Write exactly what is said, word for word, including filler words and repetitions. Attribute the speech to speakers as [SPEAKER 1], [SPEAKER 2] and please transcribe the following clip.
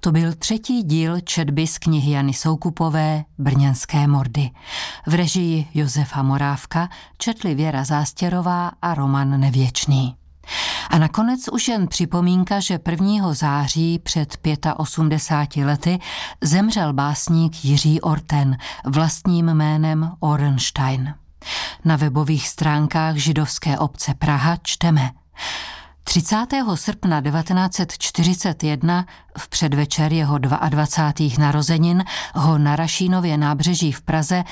[SPEAKER 1] To byl třetí díl četby z knihy Jany Soukupové Brněnské mordy. V režii Josefa Morávka četli Věra Zástěrová a Roman Nevěčný. A nakonec už jen připomínka, že prvního září před osmdesáti pěti lety zemřel básník Jiří Orten vlastním jménem Orenstein. Na webových stránkách židovské obce Praha čteme: třicátého srpna devatenáct set čtyřicet jedna v předvečer jeho dvacátých dvou narozenin ho na Rašínově nábřeží v Praze